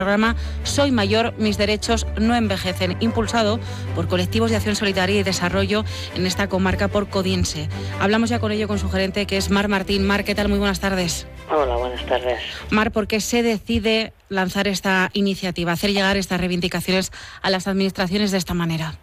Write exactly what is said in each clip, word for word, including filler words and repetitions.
programa Soy Mayor, mis derechos no envejecen, impulsado por colectivos de acción solidaria y desarrollo en esta comarca porcodiense. Hablamos ya con ello con su gerente, que es Mar Martín. Mar, ¿qué tal? Muy buenas tardes. Hola, buenas tardes. Mar, ¿por qué se decide lanzar esta iniciativa, hacer llegar estas reivindicaciones a las administraciones de esta manera?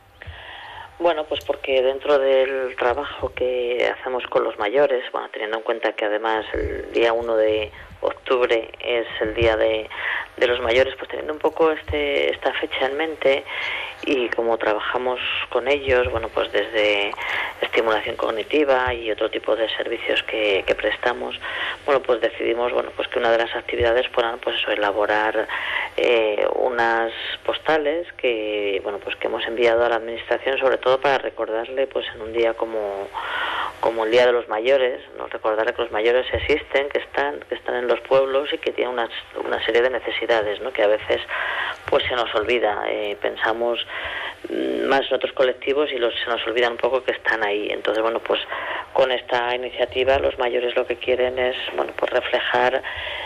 Bueno, pues porque dentro del trabajo que hacemos con los mayores, bueno, teniendo en cuenta que además el día uno de octubre es el día de, de los mayores, pues teniendo un poco este esta fecha en mente, y como trabajamos con ellos, bueno, pues desde estimulación cognitiva y otro tipo de servicios que, que prestamos, bueno, pues decidimos, bueno, pues que una de las actividades fueran, pues eso, elaborar eh, unas postales que, bueno, pues que hemos enviado a la administración, sobre todo para recordarle, pues en un día como como el Día de los Mayores, ¿no? Recordarle que los mayores existen, que están, que están en los pueblos y que tienen una, una serie de necesidades, ¿no? Que a veces pues se nos olvida. Eh, pensamos más en otros colectivos y los, se nos olvida un poco que están ahí. Entonces, bueno, pues con esta iniciativa los mayores lo que quieren es, bueno, pues reflejar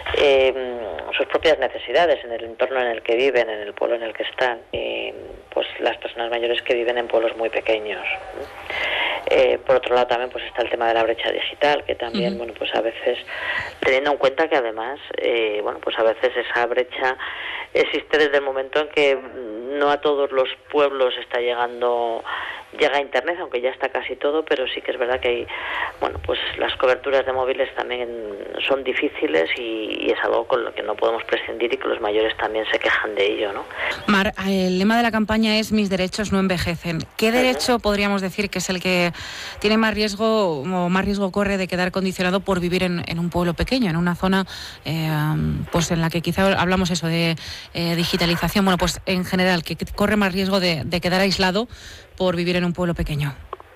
eh, sus propias necesidades en el entorno en el que viven, en el pueblo en el que están. Eh, pues las personas mayores que viven en pueblos muy pequeños, ¿no? Eh, por otro lado también pues está el tema de la brecha digital, que también, uh-huh. bueno, pues a veces, teniendo en cuenta que además, eh, bueno, pues a veces esa brecha existe desde el momento en que no a todos los pueblos está llegando, llega a internet, aunque ya está casi todo, pero sí que es verdad que hay, bueno, pues las coberturas de móviles también son difíciles y, y es algo con lo que no podemos prescindir y que los mayores también se quejan de ello, ¿no? Mar, el lema de la campaña es mis derechos no envejecen. ¿Qué derecho uh-huh. podríamos decir que es el que tiene más riesgo o más riesgo corre de quedar condicionado por vivir en, en un pueblo pequeño, en una zona eh, pues en la que quizá hablamos eso de eh, digitalización, bueno, pues en general, que corre más riesgo de, de quedar aislado por vivir en un pueblo pequeño?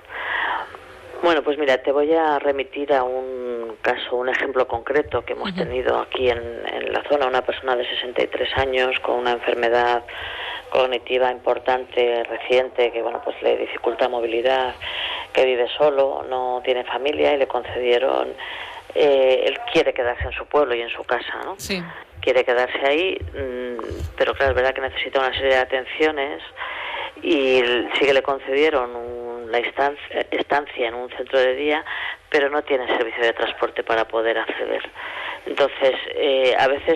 Bueno, pues mira, te voy a remitir a un caso, un ejemplo concreto que hemos uh-huh. tenido aquí en, en la zona, una persona de sesenta y tres años con una enfermedad cognitiva importante, reciente, que bueno, pues le dificulta movilidad, que vive solo, no tiene familia y le concedieron, eh, él quiere quedarse en su pueblo y en su casa, ¿no? Sí. Quiere quedarse ahí, pero claro, es verdad que necesita una serie de atenciones y sí que le concedieron un, la instancia, estancia en un centro de día, pero no tiene servicio de transporte para poder acceder. Entonces, eh, a veces...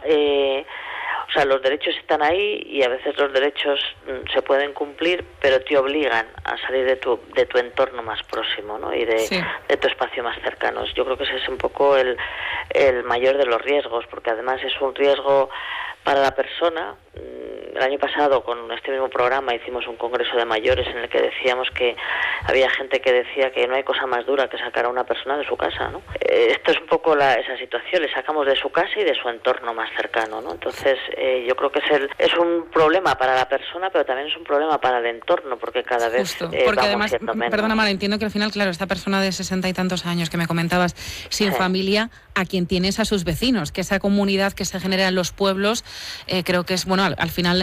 Eh, O sea, los derechos están ahí y a veces los derechos mm, se pueden cumplir, pero te obligan a salir de tu de tu entorno más próximo, ¿no? Y de, sí. de tu espacio más cercano. Yo creo que ese es un poco el, el mayor de los riesgos, porque además es un riesgo para la persona. El año pasado, con este mismo programa, hicimos un congreso de mayores en el que decíamos que había gente que decía que no hay cosa más dura que sacar a una persona de su casa, ¿no? Esto es un poco la, esa situación, le sacamos de su casa y de su entorno más cercano, ¿no? Entonces, eh, yo creo que es el es un problema para la persona, pero también es un problema para el entorno, porque cada vez Justo, eh, porque vamos además, siendo menos. Perdona, Mara, entiendo que al final, claro, esta persona de sesenta y tantos años que me comentabas, sin sí. familia, a quien tienes a sus vecinos, que esa comunidad que se genera en los pueblos, eh, creo que es, bueno, al, al final...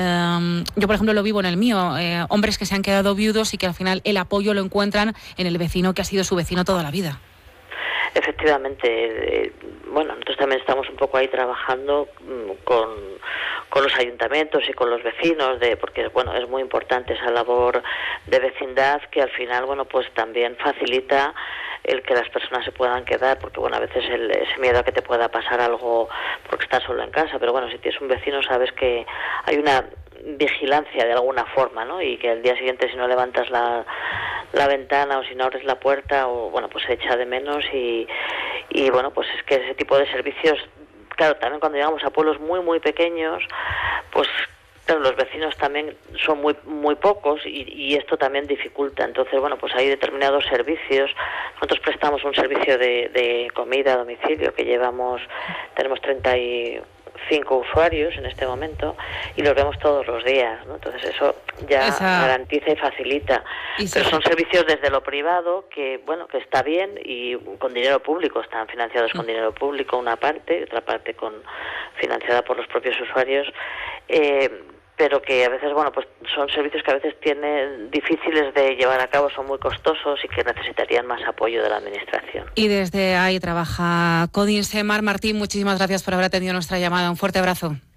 Um, yo, por ejemplo, lo vivo en el mío, eh, hombres que se han quedado viudos y que al final el apoyo lo encuentran en el vecino que ha sido su vecino toda la vida. Efectivamente, eh, bueno, nosotros también estamos un poco ahí trabajando mm, con, con los ayuntamientos y con los vecinos, de porque bueno, es muy importante esa labor de vecindad que al final, bueno, pues también facilita el que las personas se puedan quedar, porque bueno, a veces el, ese miedo a que te pueda pasar algo porque estás solo en casa, pero bueno, si tienes un vecino sabes que hay una vigilancia de alguna forma, ¿no? Y que el día siguiente, si no levantas la, la ventana o si no abres la puerta, o bueno, pues se echa de menos y, y bueno, pues es que ese tipo de servicios, claro, también cuando llegamos a pueblos muy muy pequeños, pues claro, los vecinos también son muy muy pocos y, y esto también dificulta. Entonces, bueno, pues hay determinados servicios. Nosotros prestamos un servicio de, de comida a domicilio que llevamos, tenemos treinta y cinco usuarios en este momento y los vemos todos los días, ¿no? Entonces eso ya Esa... garantiza y facilita. ¿Y Pero sí? son servicios desde lo privado que, bueno, que está bien y con dinero público, están financiados con mm. dinero público una parte y otra parte con financiada por los propios usuarios, eh, pero que a veces, bueno, pues son servicios que a veces tienen difíciles de llevar a cabo, son muy costosos y que necesitarían más apoyo de la administración. Y desde ahí trabaja Codinse. Mar Martín, muchísimas gracias por haber atendido nuestra llamada. Un fuerte abrazo.